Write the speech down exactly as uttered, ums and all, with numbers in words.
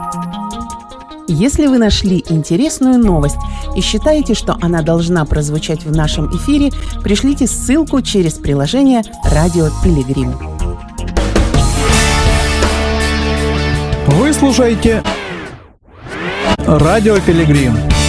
Если вы нашли интересную новость и считаете, что она должна прозвучать в нашем эфире, пришлите ссылку через приложение «Радио Пилигрим». Вы слушаете «Радио Пилигрим».